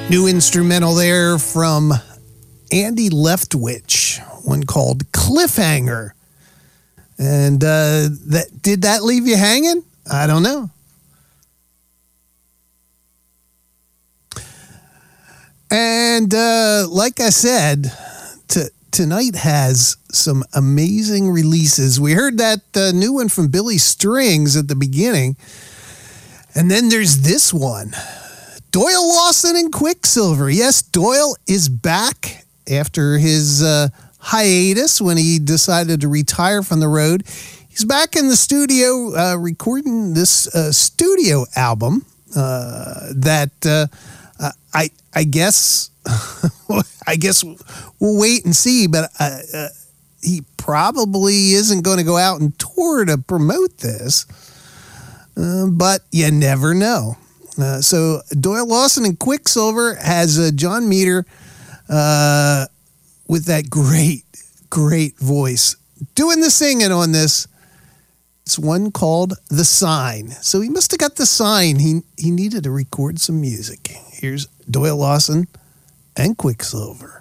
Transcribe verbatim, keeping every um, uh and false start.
New instrumental there from Andy Leftwich, one called Cliffhanger. And uh, that did that leave you hanging? I don't know. And uh, like I said, t- tonight has some amazing releases. We heard that uh, new one from Billy Strings at the beginning. And then there's this one. Doyle Lawson and Quicksilver. Yes, Doyle is back after his uh, hiatus when he decided to retire from the road. He's back in the studio uh, recording this uh, studio album uh, that uh, uh, I I guess I guess we'll wait and see. But uh, uh, he probably isn't going to go out and tour to promote this. Uh, but you never know. Uh, so Doyle Lawson and Quicksilver has uh, John Meter uh, with that great, great voice doing the singing on this. It's one called The Sign. So he must have got the sign. He he needed to record some music. Here's Doyle Lawson and Quicksilver.